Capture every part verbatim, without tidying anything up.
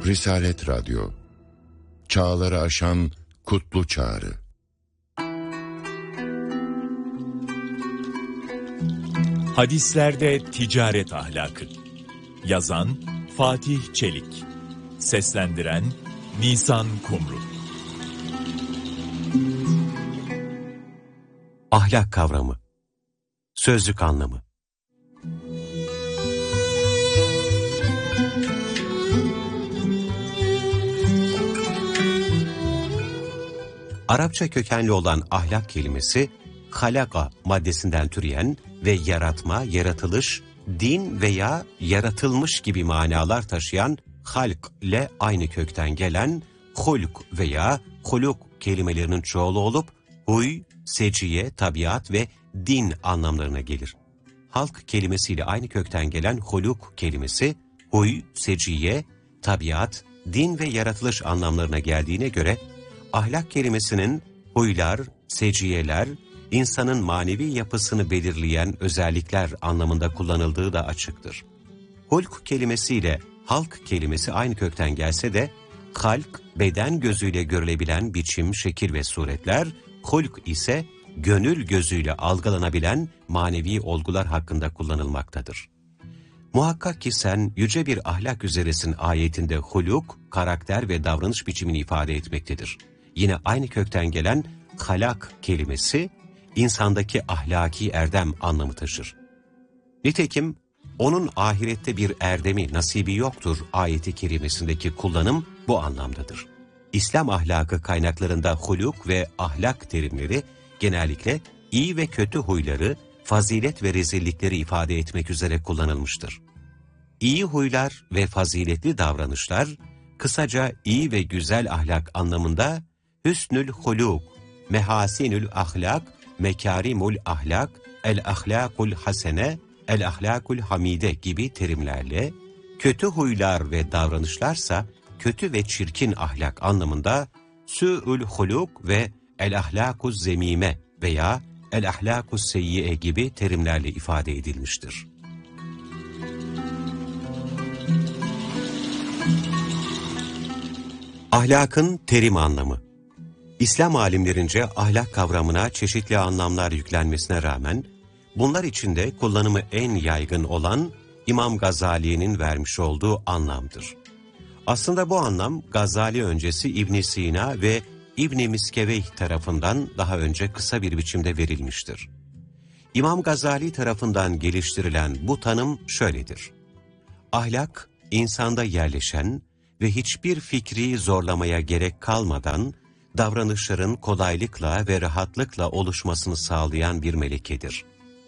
Risalet Radyo, çağları aşan kutlu çağrı. Hadislerde ticaret ahlakı. Yazan Fatih Çelik. Seslendiren Nisan Kumru. Ahlak kavramı. Sözlük anlamı. Arapça kökenli olan ahlak kelimesi, halaka maddesinden türeyen ve yaratma, yaratılış, din veya yaratılmış gibi manalar taşıyan halk ile aynı kökten gelen huluk veya huluk kelimelerinin çoğulu olup, huy, seciye, tabiat ve din anlamlarına gelir. Halk kelimesiyle aynı kökten gelen huluk kelimesi, huy, seciye, tabiat, din ve yaratılış anlamlarına geldiğine göre, ahlak kelimesinin huylar, seciyeler, insanın manevi yapısını belirleyen özellikler anlamında kullanıldığı da açıktır. Hulk kelimesiyle halk kelimesi aynı kökten gelse de, halk, beden gözüyle görülebilen biçim, şekil ve suretler, hulk ise gönül gözüyle algılanabilen manevi olgular hakkında kullanılmaktadır. Muhakkak ki sen yüce bir ahlak üzeresin ayetinde huluk, karakter ve davranış biçimini ifade etmektedir. Yine aynı kökten gelen halak kelimesi, insandaki ahlaki erdem anlamı taşır. Nitekim, onun ahirette bir erdemi, nasibi yoktur ayeti kerimesindeki kullanım bu anlamdadır. İslam ahlakı kaynaklarında huluk ve ahlak terimleri genellikle iyi ve kötü huyları, fazilet ve rezillikleri ifade etmek üzere kullanılmıştır. İyi huylar ve faziletli davranışlar, kısaca iyi ve güzel ahlak anlamında hüsnül huluk, mehasinül ahlak, mekarimul ahlak, el ahlakul hasene, el ahlakul hamide gibi terimlerle, kötü huylar ve davranışlarsa kötü ve çirkin ahlak anlamında su'ül huluk ve el ahlakuz zemime veya el ahlakuz seyyiye gibi terimlerle ifade edilmiştir. Ahlakın terim anlamı. İslam alimlerince ahlak kavramına çeşitli anlamlar yüklenmesine rağmen, bunlar içinde kullanımı en yaygın olan İmam Gazali'nin vermiş olduğu anlamdır. Aslında bu anlam Gazali öncesi İbn Sina ve İbn Miskeveyh tarafından daha önce kısa bir biçimde verilmiştir. İmam Gazali tarafından geliştirilen bu tanım şöyledir: ahlak, insanda yerleşen ve hiçbir fikri zorlamaya gerek kalmadan, davranışların kolaylıkla ve rahatlıkla oluşmasını sağlayan bir melekedir.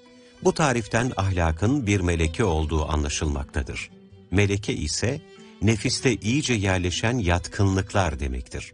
Bu tariften ahlakın bir meleke olduğu anlaşılmaktadır. Meleke ise nefiste iyice yerleşen yatkınlıklar demektir.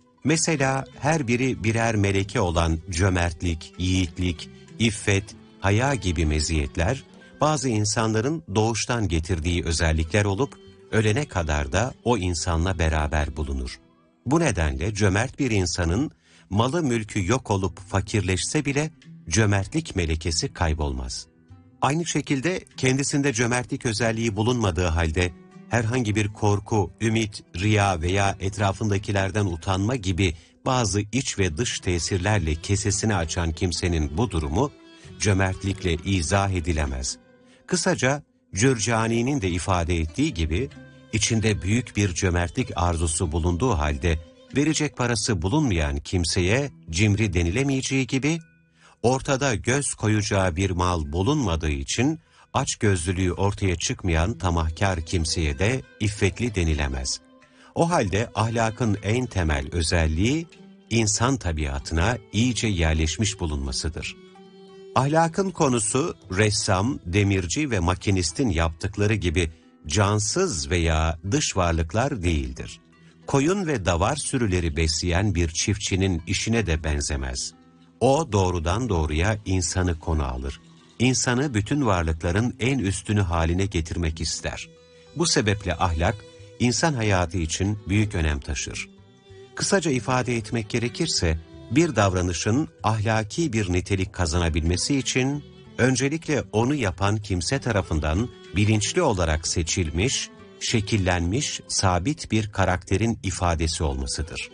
Mesela her biri birer meleke olan cömertlik, yiğitlik, iffet, haya gibi meziyetler, bazı insanların doğuştan getirdiği özellikler olup, ölene kadar da o insanla beraber bulunur. Bu nedenle cömert bir insanın malı mülkü yok olup fakirleşse bile cömertlik melekesi kaybolmaz. Aynı şekilde kendisinde cömertlik özelliği bulunmadığı halde herhangi bir korku, ümit, riya veya etrafındakilerden utanma gibi bazı iç ve dış tesirlerle kesesini açan kimsenin bu durumu cömertlikle izah edilemez. Kısaca Cürcani'nin de ifade ettiği gibi, içinde büyük bir cömertlik arzusu bulunduğu halde verecek parası bulunmayan kimseye cimri denilemeyeceği gibi, ortada göz koyacağı bir mal bulunmadığı için açgözlülüğü ortaya çıkmayan tamahkar kimseye de iffetli denilemez. O halde ahlakın en temel özelliği insan tabiatına iyice yerleşmiş bulunmasıdır. Ahlakın konusu ressam, demirci ve makinistin yaptıkları gibi cansız veya dış varlıklar değildir. Koyun ve davar sürüleri besleyen bir çiftçinin işine de benzemez. O doğrudan doğruya insanı konu alır. İnsanı bütün varlıkların en üstünü haline getirmek ister. Bu sebeple ahlak, insan hayatı için büyük önem taşır. Kısaca ifade etmek gerekirse, bir davranışın ahlaki bir nitelik kazanabilmesi için, öncelikle onu yapan kimse tarafından bilinçli olarak seçilmiş, şekillenmiş, sabit bir karakterin ifadesi olmasıdır.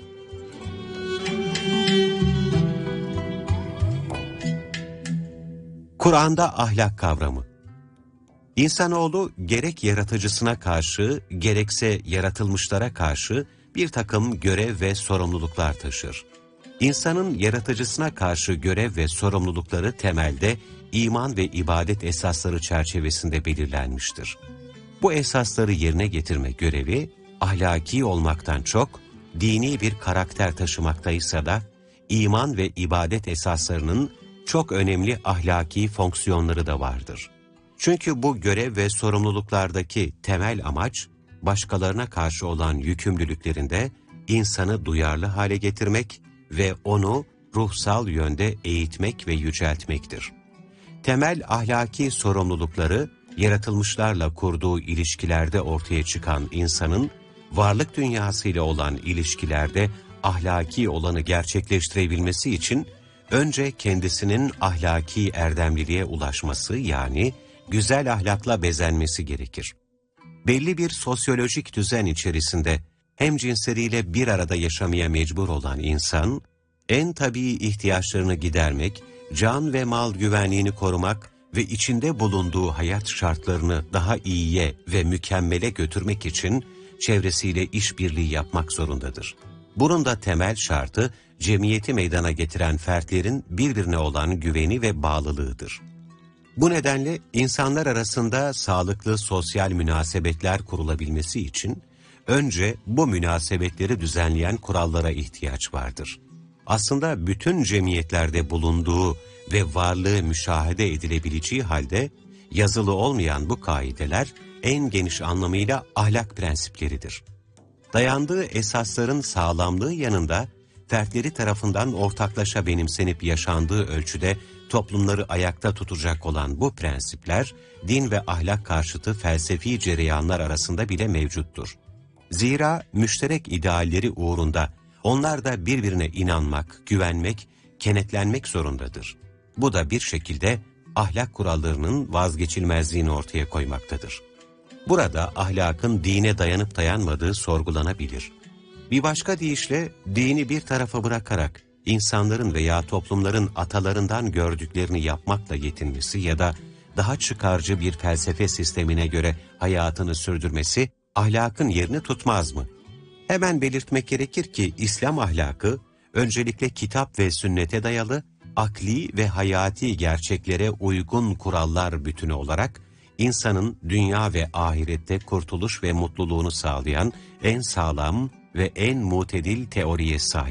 Kur'an'da ahlak kavramı. İnsanoğlu gerek yaratıcısına karşı, gerekse yaratılmışlara karşı bir takım görev ve sorumluluklar taşır. İnsanın yaratıcısına karşı görev ve sorumlulukları temelde iman ve ibadet esasları çerçevesinde belirlenmiştir. Bu esasları yerine getirme görevi, ahlaki olmaktan çok, dini bir karakter taşımaktaysa da, iman ve ibadet esaslarının çok önemli ahlaki fonksiyonları da vardır. Çünkü bu görev ve sorumluluklardaki temel amaç, başkalarına karşı olan yükümlülüklerinde insanı duyarlı hale getirmek ve onu ruhsal yönde eğitmek ve yüceltmektir. Temel ahlaki sorumlulukları, yaratılmışlarla kurduğu ilişkilerde ortaya çıkan insanın, varlık dünyasıyla olan ilişkilerde ahlaki olanı gerçekleştirebilmesi için, önce kendisinin ahlaki erdemliliğe ulaşması yani güzel ahlakla bezenmesi gerekir. Belli bir sosyolojik düzen içerisinde hemcinsleriyle bir arada yaşamaya mecbur olan insan, en tabii ihtiyaçlarını gidermek, can ve mal güvenliğini korumak ve içinde bulunduğu hayat şartlarını daha iyiye ve mükemmele götürmek için çevresiyle işbirliği yapmak zorundadır. Bunun da temel şartı, cemiyeti meydana getiren fertlerin birbirine olan güveni ve bağlılığıdır. Bu nedenle insanlar arasında sağlıklı sosyal münasebetler kurulabilmesi için, önce bu münasebetleri düzenleyen kurallara ihtiyaç vardır. Aslında bütün cemiyetlerde bulunduğu ve varlığı müşahede edilebileceği halde, yazılı olmayan bu kaideler en geniş anlamıyla ahlak prensipleridir. Dayandığı esasların sağlamlığı yanında, fertleri tarafından ortaklaşa benimsenip yaşandığı ölçüde toplumları ayakta tutacak olan bu prensipler, din ve ahlak karşıtı felsefi cereyanlar arasında bile mevcuttur. Zira müşterek idealleri uğrunda onlar da birbirine inanmak, güvenmek, kenetlenmek zorundadır. Bu da bir şekilde ahlak kurallarının vazgeçilmezliğini ortaya koymaktadır. Burada ahlakın dine dayanıp dayanmadığı sorgulanabilir. Bir başka deyişle dini bir tarafa bırakarak insanların veya toplumların atalarından gördüklerini yapmakla yetinmesi ya da daha çıkarcı bir felsefe sistemine göre hayatını sürdürmesi ahlakın yerini tutmaz mı? Hemen belirtmek gerekir ki İslam ahlakı öncelikle kitap ve sünnete dayalı, akli ve hayati gerçeklere uygun kurallar bütünü olarak insanın dünya ve ahirette kurtuluş ve mutluluğunu sağlayan en sağlam ve en mutedil teoriye sahip.